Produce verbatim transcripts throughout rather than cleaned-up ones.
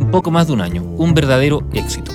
en poco más de un año, un verdadero éxito.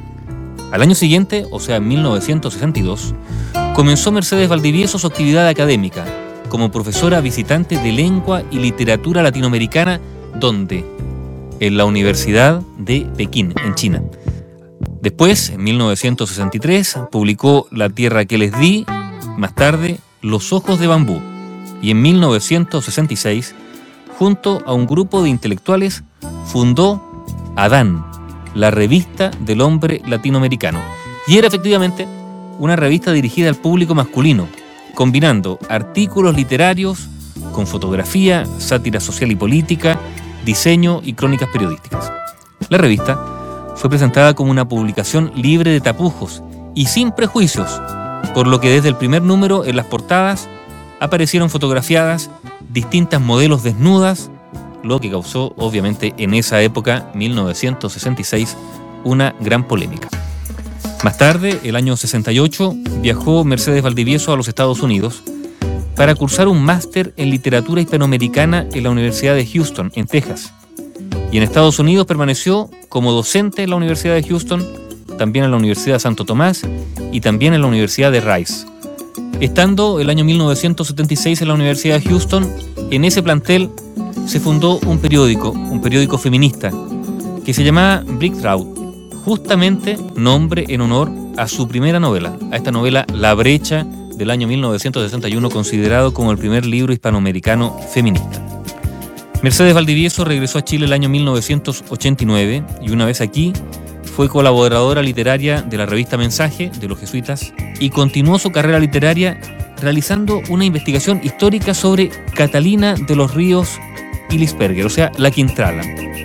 Al año siguiente, o sea en mil novecientos sesenta y dos, comenzó Mercedes Valdivieso su actividad académica como profesora visitante de lengua y literatura latinoamericana, ¿dónde? En la Universidad de Pekín, en China. Después, en mil novecientos sesenta y tres, publicó La tierra que les di, más tarde, Los ojos de bambú, y en mil novecientos sesenta y seis, junto a un grupo de intelectuales, fundó Adán, la revista del hombre latinoamericano. Y era efectivamente una revista dirigida al público masculino, combinando artículos literarios con fotografía, sátira social y política, diseño y crónicas periodísticas. La revista fue presentada como una publicación libre de tapujos y sin prejuicios, por lo que desde el primer número en las portadas aparecieron fotografiadas distintas modelos desnudas, lo que causó obviamente en esa época, mil novecientos sesenta y seis, una gran polémica. Más tarde, el año sesenta y ocho, viajó Mercedes Valdivieso a los Estados Unidos para cursar un máster en literatura hispanoamericana en la Universidad de Houston, en Texas. Y en Estados Unidos permaneció como docente en la Universidad de Houston, también en la Universidad de Santo Tomás y también en la Universidad de Rice. Estando el año mil novecientos setenta y seis en la Universidad de Houston, en ese plantel se fundó un periódico, un periódico feminista, que se llamaba Brick Road, justamente nombre en honor a su primera novela, a esta novela La brecha, del año mil novecientos sesenta y uno, considerado como el primer libro hispanoamericano feminista. Mercedes Valdivieso regresó a Chile el año mil novecientos ochenta y nueve y una vez aquí fue colaboradora literaria de la revista Mensaje de los jesuitas y continuó su carrera literaria realizando una investigación histórica sobre Catalina de los Ríos y Lisperger, o sea, la Quintrala.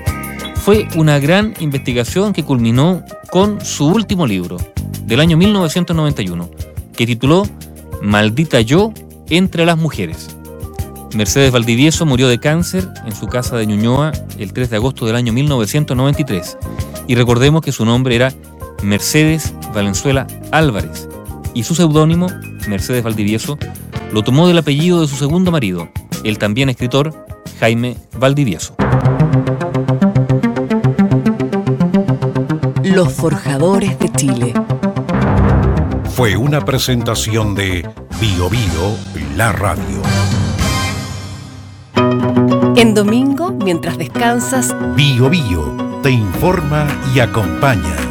Fue una gran investigación que culminó con su último libro, del año mil novecientos noventa y uno, que tituló Maldita yo entre las mujeres. Mercedes Valdivieso murió de cáncer en su casa de Ñuñoa el tres de agosto del año mil novecientos noventa y tres. Y recordemos que su nombre era Mercedes Valenzuela Álvarez y su seudónimo, Mercedes Valdivieso, lo tomó del apellido de su segundo marido, el también escritor Jaime Valdivieso. Los Forjadores de Chile. Fue una presentación de Bio Bio, la radio. En domingo, mientras descansas, Bio Bio te informa y acompaña.